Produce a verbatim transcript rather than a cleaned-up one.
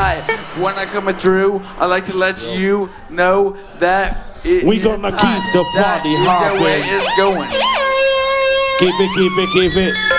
Hi, when I coming through, I like to let you know that it we gonna keep the party hopping. hopping. The way it's going. Keep it, keep it, keep it.